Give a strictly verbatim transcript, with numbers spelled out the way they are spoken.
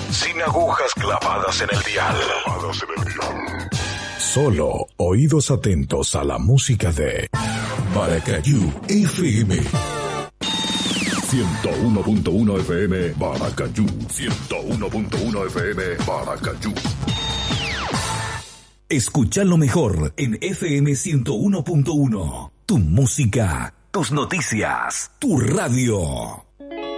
Sin agujas clavadas en el dial. Clavadas en el dial. Solo oídos atentos a la música de Paracayú F M. ciento uno punto uno F M Paracayú. ciento uno punto uno F M Paracayú. Escucha lo mejor en F M ciento uno punto uno. Tu música, tus noticias, tu radio.